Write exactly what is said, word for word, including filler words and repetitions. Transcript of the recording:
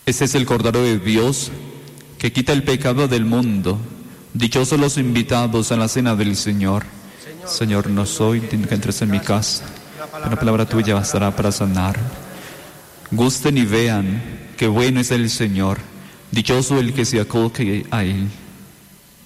Este es el Cordero de Dios que quita el pecado del mundo. Dichosos los invitados a la cena del Señor. Señor, no soy digno que entres en mi casa, pero la palabra tuya bastará para sanar. Gusten y vean qué bueno es el Señor. Dichoso el que se acoge a Él.